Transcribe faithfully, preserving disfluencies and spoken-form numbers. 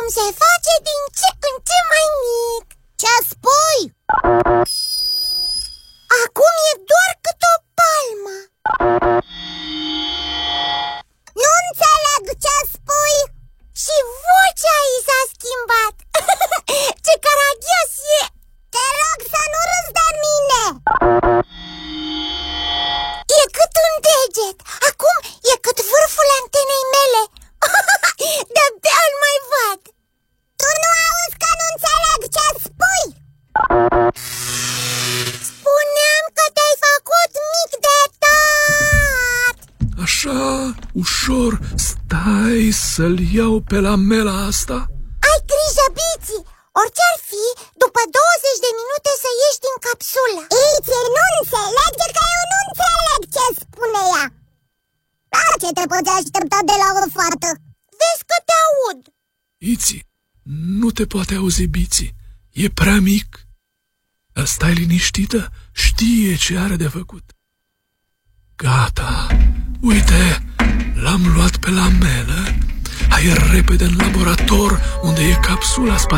se face din ce în ce mai mic. Ce spui? Acum e doar cât o palmă. Nu înțeleg ce spui. Și vocea ei s-a schimbat. Ce caragios e. Te rog să nu râzi de mine. E cât un deget. Acum e cât vârful antenei mele. De-abia îl mai văd. Tu nu auzi că nu înțeleg ce spui? Spuneam că te-ai făcut mic de tot. Așa, ușor, stai să-l iau pe lamela asta. Ai grijă, Biții. Orice-ar fi, după douăzeci de minute să ieși din capsulă. Iți, nu înțelege că eu nu înțeleg ce spune ea. Dar ce te poți aștepta de la o fată? Vezi că te aud. Iți, nu te poate auzi Biții. E prea mic. Dar stai liniștită, știe ce are de făcut. Gata, uite, l-am luat pe lamelă. Hai repede în laborator unde e capsula spațială.